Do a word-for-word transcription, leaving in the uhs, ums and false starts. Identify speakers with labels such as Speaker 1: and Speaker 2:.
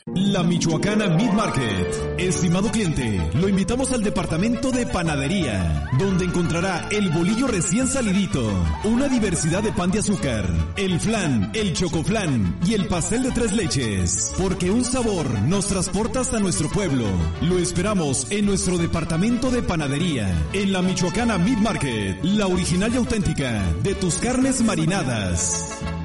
Speaker 1: La Michoacana Meat Market. Estimado cliente, lo invitamos al departamento de panadería, donde encontrará el bolillo recién salidito, una diversidad de pan de azúcar, el flan, el chocoflan y el pastel de tres leches, porque un sabor nos transporta hasta nuestro pueblo. Lo esperamos en nuestro departamento de panadería, en la Michoacana Meat Market, la original y auténtica de tus carnes marinadas.